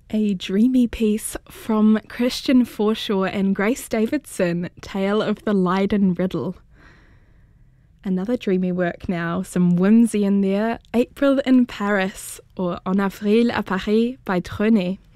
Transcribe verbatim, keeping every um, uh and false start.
A dreamy piece from Christian Forshaw and Grace Davidson, Tale of the Leiden Riddle. Another dreamy work now, some whimsy in there, April in Paris, or En Avril à Paris by Trenet.